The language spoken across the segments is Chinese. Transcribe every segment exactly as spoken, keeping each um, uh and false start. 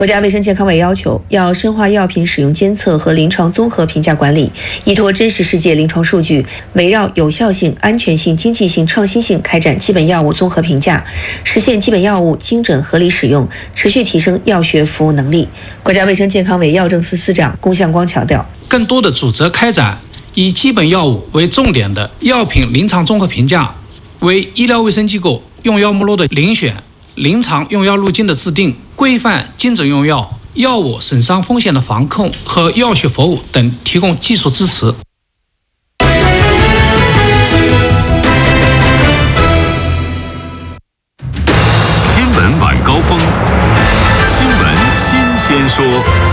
国家卫生健康委要求，要深化药品使用监测和临床综合评价管理，依托真实世界临床数据，围绕有效性、安全性、经济性、创新性开展基本药物综合评价，实现基本药物精准合理使用，持续提升药学服务能力。国家卫生健康委药政司司长龚向光强调， 更多的组织开展以基本药物为重点的药品临床综合评价，为医疗卫生机构用药目录的遴选、临床用药路径的制定、规范精准用药、药物损伤风险的防控和药学服务等提供技术支持。 新闻晚高峰，新闻新鲜说。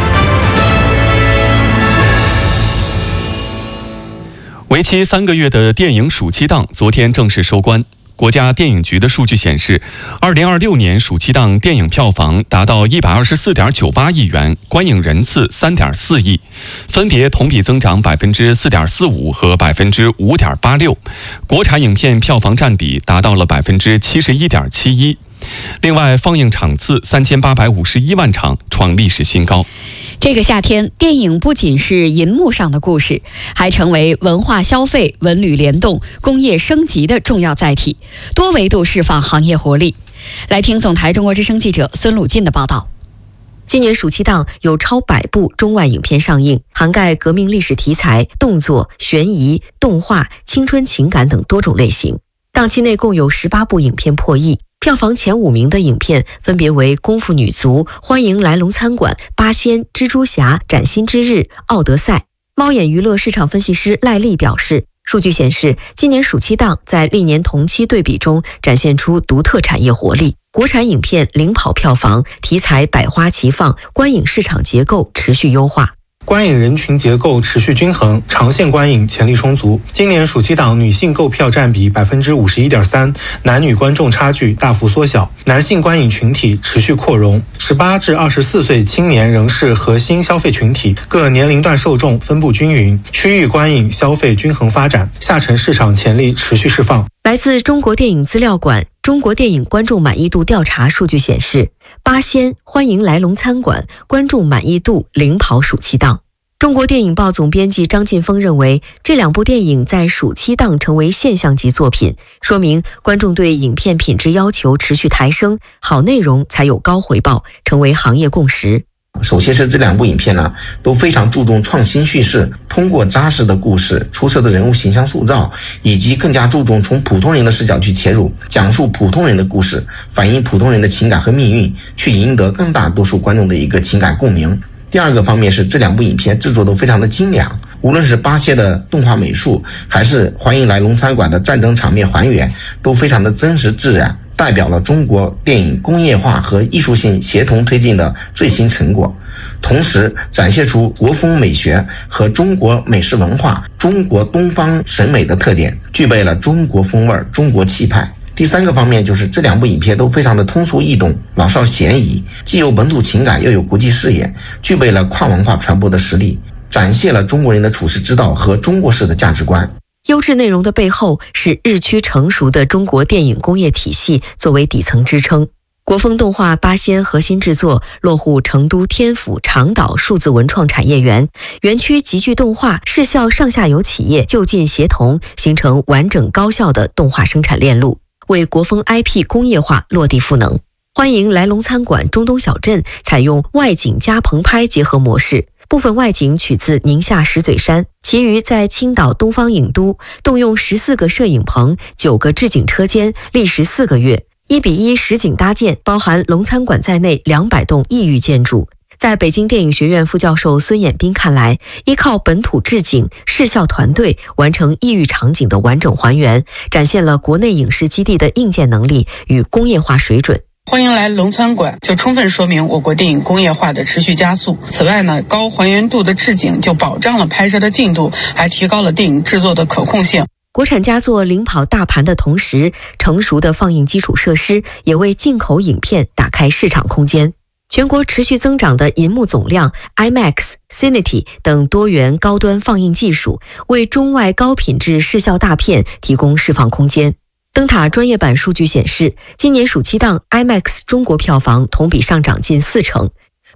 为期三个月的电影暑期档昨天正式收官。国家电影局的数据显示，二零二六年暑期档电影票房达到一百二十四点九八亿元，观影人次三点四亿，分别同比增长百分之四点四五和百分之五点八六。国产影片票房占比达到了百分之七十一点七一。另外，放映场次三千八百五十一万场，创历史新高。 这个夏天，电影不仅是银幕上的故事，还成为文化消费、文旅联动、工业升级的重要载体，多维度释放行业活力。来听总台中国之声记者孙鲁进的报道。 今年暑期档有超百部中外影片上映，涵盖革命历史题材、动作、悬疑、动画、青春情感等多种类型。档期内共有十八部影片破亿。票房前五名的影片分别为《功夫女足》、《欢迎来龙餐馆》、《八仙》、《蜘蛛侠》、《崭新之日》、《奥德赛》。猫眼娱乐市场分析师赖丽表示，数据显示，今年暑期档在历年同期对比中展现出独特产业活力，国产影片领跑票房，题材百花齐放，观影市场结构持续优化。 观影人群结构持续均衡，长线观影潜力充足。今年暑期档女性购票占比百分之五十一点三，男女观众差距大幅缩小，男性观影群体持续扩容。十八至二十四岁青年仍是核心消费群体，各年龄段受众分布均匀，区域观影消费均衡发展，下沉市场潜力持续释放。 来自中国电影资料馆中国电影观众满意度调查数据显示，八仙、欢迎来龙餐馆观众满意度领跑暑期档。中国电影报总编辑张劲峰认为，这两部电影在暑期档成为现象级作品，说明观众对影片品质要求持续抬升，好内容才有高回报，成为行业共识。 首先是这两部影片呢，都非常注重创新叙事，通过扎实的故事、出色的人物形象塑造，以及更加注重从普通人的视角去切入，讲述普通人的故事，反映普通人的情感和命运，去赢得更大多数观众的一个情感共鸣。第二个方面是这两部影片制作都非常的精良，无论是八仙的动画美术，还是欢迎来龙餐馆的战争场面还原，都非常的真实自然，代表了中国电影工业化和艺术性协同推进的最新成果，同时展现出国风美学和中国美食文化、中国东方审美的特点，具备了中国风味、中国气派。第三个方面就是这两部影片都非常的通俗易懂，老少咸宜，既有本土情感又有国际视野，具备了跨文化传播的实力，展现了中国人的处世之道和中国式的价值观。 优质内容的背后是日趋成熟的中国电影工业体系作为底层支撑。国风动画八仙核心制作落户成都天府长岛数字文创产业园，园区集聚动画、视效上下游企业就近协同，形成完整高效的动画生产链路，为国风 I P 工业化落地赋能。欢迎来龙餐馆中东小镇采用外景加棚拍结合模式，部分外景取自宁夏石嘴山，其余在青岛东方影都，动用十四个摄影棚、九个置景车间，历时四个月，一比一实景搭建，包含龙餐馆在内两百栋异域建筑。在北京电影学院副教授孙衍斌看来，依靠本土置景、视效团队完成异域场景的完整还原，展现了国内影视基地的硬件能力与工业化水准。 欢迎来龙餐馆就充分说明我国电影工业化的持续加速。此外呢，高还原度的置景就保障了拍摄的进度，还提高了电影制作的可控性。 国产佳作领跑大盘的同时，成熟的放映基础设施也为进口影片打开市场空间。全国持续增长的银幕总量、IMAX、Cinity 等多元高端放映技术，为中外高品质视效大片提供释放空间。灯塔专业版数据显示，今年暑期档 IMAX 中国票房同比上涨近四成。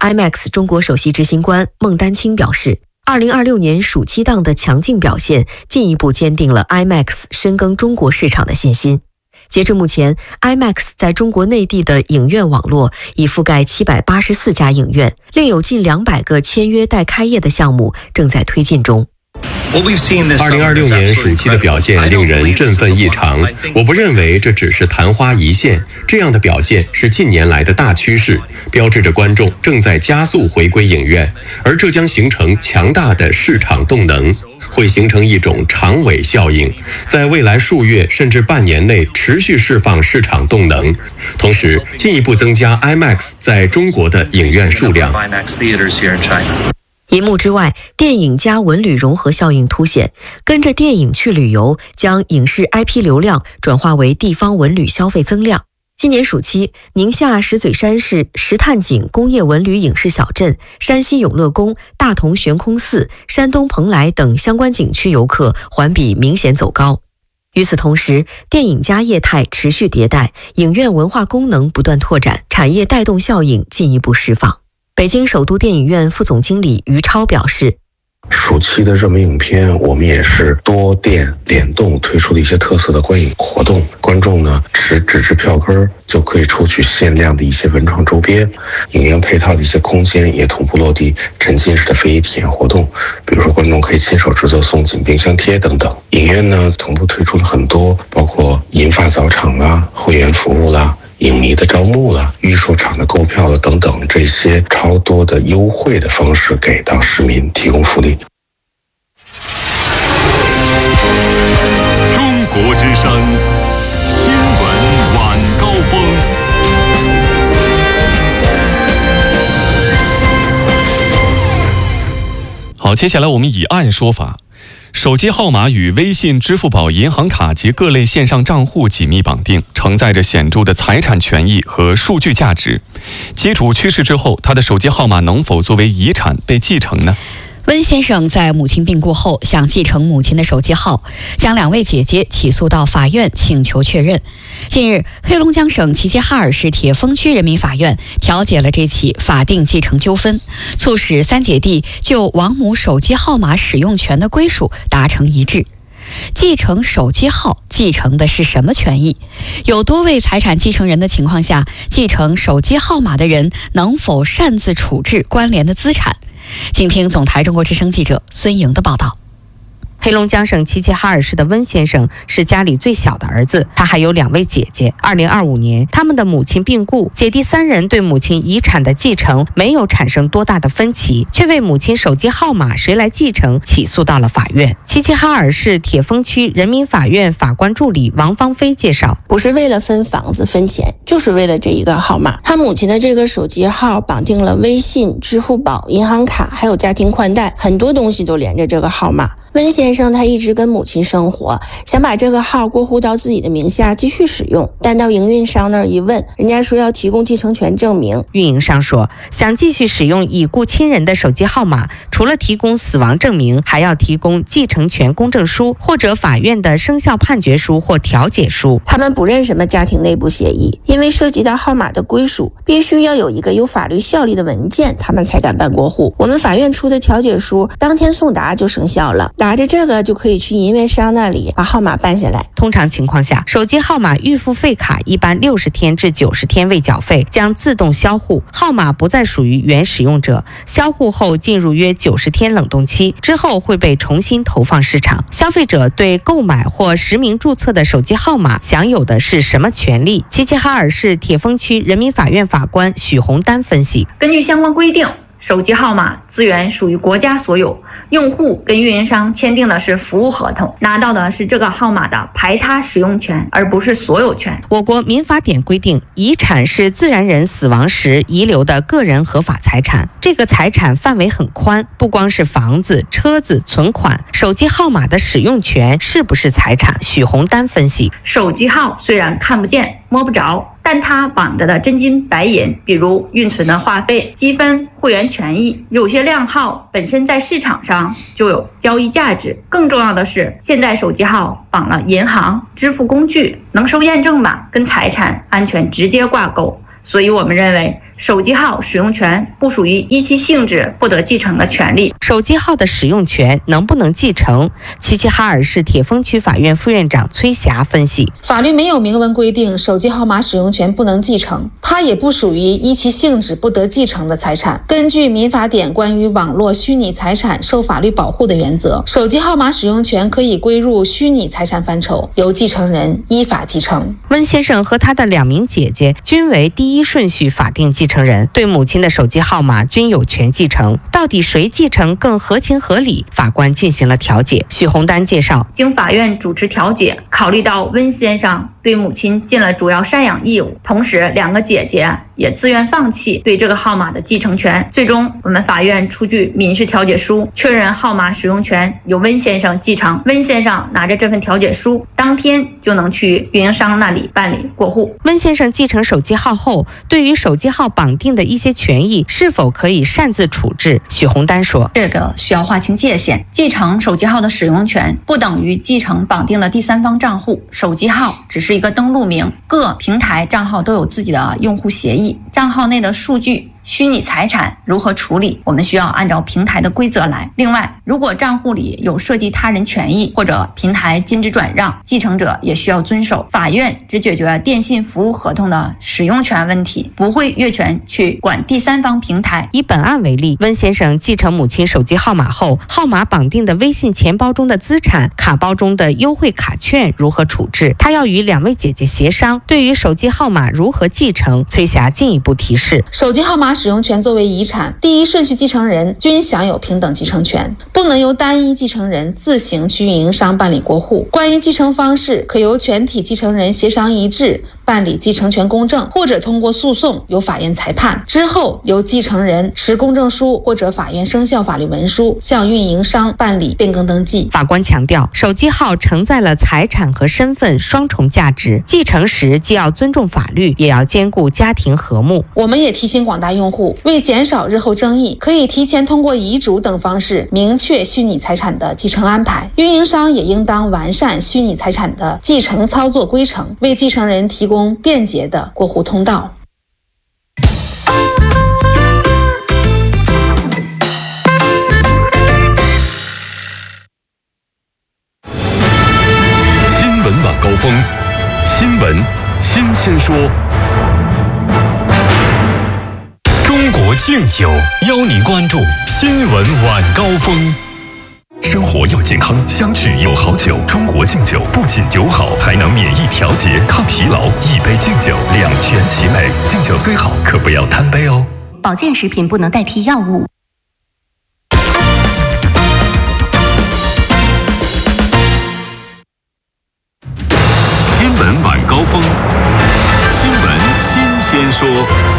I M A X 中国首席执行官孟丹青表示，二零二六年暑期档的强劲表现进一步坚定了 I M A X 深耕中国市场的信心。截至目前 ，I M A X 在中国内地的影院网络已覆盖七百八十四家影院，另有近两百个签约待开业的项目正在推进中。 二零二六年暑期的表现令人振奋异常，我不认为这只是昙花一现，这样的表现是近年来的大趋势，标志着观众正在加速回归影院，而这将形成强大的市场动能，会形成一种长尾效应，在未来数月甚至半年内持续释放市场动能，同时进一步增加 I M A X 在中国的影院数量。 银幕之外，电影加文旅融合效应凸显，跟着电影去旅游，将影视 I P 流量转化为地方文旅消费增量。今年暑期，宁夏石嘴山市石炭井工业文旅影视小镇、山西永乐宫、大同悬空寺、山东蓬莱等相关景区游客环比明显走高。与此同时，电影加业态持续迭代，影院文化功能不断拓展，产业带动效应进一步释放。北京首都电影院副总经理于超表示， 暑期的热门影片，我们也是多店联动推出的一些特色的观影活动，观众呢持纸质票根就可以抽取限量的一些文创周边，影院配套的一些空间也同步落地沉浸式的非遗体验活动，比如说观众可以亲手制作送景冰箱贴等等。影院呢同步推出了很多包括银发早场啦、会员服务啦、影迷的招募了、预售场的购票了等等，这些超多的优惠的方式给到市民提供福利。 中国之声新闻晚高峰。 好，接下来我们以案说法。手机号码与微信、支付宝、银行卡及各类线上账户紧密绑定，承载着显著的财产权益和数据价值。机主去世之后，他的手机号码能否作为遗产被继承呢？ 温先生在母亲病故后想继承母亲的手机号，将两位姐姐起诉到法院请求确认。近日，黑龙江省齐齐哈尔市铁峰区人民法院调解了这起法定继承纠纷，促使三姐弟就王母手机号码使用权的归属达成一致。继承手机号继承的是什么权益？有多位财产继承人的情况下，继承手机号码的人能否擅自处置关联的资产？请听总台中国之声记者孙莹的报道。 黑龙江省齐齐哈尔市的温先生是家里最小的儿子，他还有两位姐姐。二零二五年，他们的母亲病故，姐弟三人对母亲遗产的继承没有产生多大的分歧，却为母亲手机号码谁来继承起诉到了法院。齐齐哈尔市铁峰区人民法院法官助理王芳菲介绍， 不是为了分房子分钱，就是为了这一个号码。他母亲的这个手机号绑定了微信、支付宝、银行卡，还有家庭宽带，很多东西都连着这个号码。温先生他一直跟母亲生活，想把这个号过户到自己的名下继续使用，但到营运商那儿一问，人家说要提供继承权证明。 运营商说，想继续使用已故亲人的手机号码，除了提供死亡证明，还要提供继承权公证书或者法院的生效判决书或调解书。 他们不认什么家庭内部协议，因为涉及到号码的归属，必须要有一个有法律效力的文件，他们才敢办过户。我们法院出的调解书当天送达就生效了，拿着这个就可以去营运商那里把号码办下来。 通常情况下，手机号码预付费卡一般六十天至九十天未缴费将自动销户，号码不再属于原使用者，销户后进入约九十天冷冻期，之后会被重新投放市场。消费者对购买或实名注册的手机号码享有的是什么权利？齐齐哈尔市铁峰区人民法院法官许红丹分析， 根据相关规定，手机号码资源属于国家所有，用户跟运营商签订的是服务合同，拿到的是这个号码的排他使用权，而不是所有权。 我国民法典规定，遗产是自然人死亡时遗留的个人合法财产，这个财产范围很宽，不光是房子、车子、存款，手机号码的使用权是不是财产？许红丹分析， 手机号虽然看不见摸不着，但它绑着的真金白银，比如运存的话费、积分、会员权益，有些靓号本身在市场上就有交易价值。更重要的是，现在手机号绑了银行、支付工具、能收验证码，跟财产安全直接挂钩。所以我们认为， 手机号使用权不属于依其性质不得继承的权利。 手机号的使用权能不能继承？齐齐哈尔市铁峰区法院副院长崔霞分析， 法律没有明文规定手机号码使用权不能继承，它也不属于依其性质不得继承的财产。根据民法典关于网络虚拟财产受法律保护的原则，手机号码使用权可以归入虚拟财产范畴，由继承人依法继承。 温先生和他的两名姐姐均为第一顺序法定继承人，对母亲的手机号码均有权继承。到底谁继承更合情合理？法官进行了调解。许洪丹介绍， 经法院主持调解，考虑到温先生对母亲尽了主要赡养义务，同时两个姐姐也自愿放弃对这个号码的继承权，最终我们法院出具民事调解书，确认号码使用权由温先生继承。温先生拿着这份调解书，当天就能去运营商那里办理过户。 温先生继承手机号后，对于手机号绑定的一些权益是否可以擅自处置？许洪丹说， 这个需要划清界限，继承手机号的使用权不等于继承绑定的第三方账户，手机号只是一个登录名，各平台账号都有自己的用户协议，账号内的数据虚拟财产如何处理，我们需要按照平台的规则来。另外，如果账户里有涉及他人权益或者平台禁止转让，继承者也需要遵守。法院只解决电信服务合同的使用权问题，不会越权去管第三方平台。 以本案为例，温先生继承母亲手机号码后，号码绑定的微信钱包中的资产、卡包中的优惠卡券如何处置？他要与两位姐姐协商。对于手机号码如何继承，崔霞进一步提示， 手机号码使用权作为遗产，第一顺序继承人均享有平等继承权，不能由单一继承人自行去运营商办理过户。关于继承方式，可由全体继承人协商一致办理继承权公证，或者通过诉讼由法院裁判，之后由继承人持公证书或者法院生效法律文书向运营商办理变更登记。 法官强调，手机号承载了财产和身份双重价值，继承时既要尊重法律，也要兼顾家庭和睦。 我们也提醒广大用户，为减少日后争议，可以提前通过遗嘱等方式明确虚拟财产的继承安排。运营商也应当完善虚拟财产的继承操作规程，为继承人提供便捷的过户通道。 新闻晚高峰，新闻新鲜说。中国敬酒邀您关注新闻晚高峰。生活要健康，相聚有好酒。中国敬酒不仅酒好，还能免疫调节、抗疲劳。一杯敬酒，两全其美。敬酒虽好，可不要贪杯哦。 保健食品不能代替药物。 新闻晚高峰，新闻新鲜说。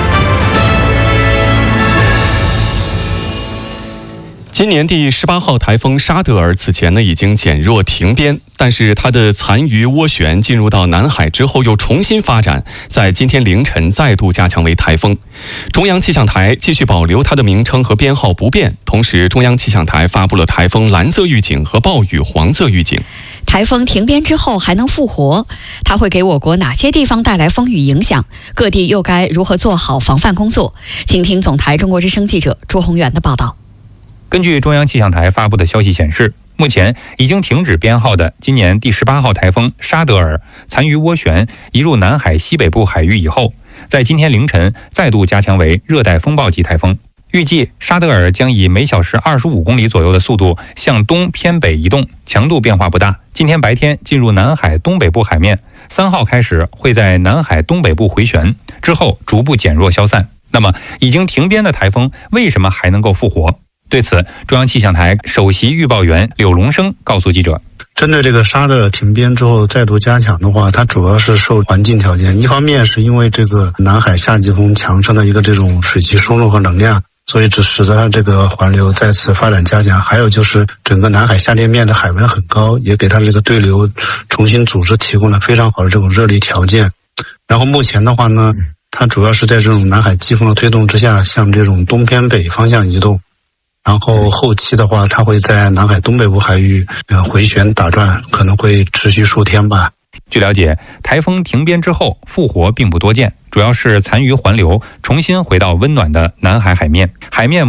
今年第十八号台风沙德尔此前呢已经减弱停边，但是它的残余涡旋进入到南海之后又重新发展，在今天凌晨再度加强为台风。中央气象台继续保留它的名称和编号不变，同时中央气象台发布了台风蓝色预警和暴雨黄色预警。 台风停边之后还能复活，它会给我国哪些地方带来风雨影响？各地又该如何做好防范工作？请听总台中国之声记者朱宏远的报道。 根据中央气象台发布的消息显示，目前已经停止编号的今年第十八号台风沙德尔残余涡旋移入南海西北部海域以后，在今天凌晨再度加强为热带风暴级台风。预计沙德尔将以每小时二十五公里左右的速度向东偏北移动，强度变化不大。今天白天进入南海东北部海面，三号开始会在南海东北部回旋，之后逐步减弱消散。那么已经停编的台风为什么还能够复活？对此，中央气象台首席预报员柳龙生告诉记者， 针对这个沙德尔停编之后再度加强的话，它主要是受环境条件，一方面是因为这个南海夏季风强盛的一个这种水汽输入和能量，所以只使得它这个环流再次发展加强。还有就是整个南海下跌面的海温很高，也给它这个对流重新组织提供了非常好的这种热力条件。然后目前的话呢，它主要是在这种南海季风的推动之下，向这种东偏北方向移动。然后后期的话，它会在南海东北部海域呃回旋打转，可能会持续数天吧。 据了解，台风停编之后复活并不多见，主要是残余环流重新回到温暖的南海海面，海面